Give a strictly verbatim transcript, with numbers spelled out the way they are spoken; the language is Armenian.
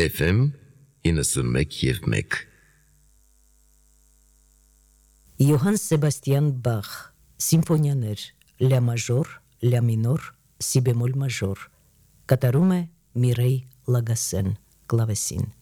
Էֆ Էմ իննսունմեկ և մեկ Յոհան Սեբաստիան Բախ Սիմֆոնիաներ Լյա մաժոր, Լյա մինոր, Սի բեմոլ մաժոր կատարում է Միրեյ Լագասեն կլավեսին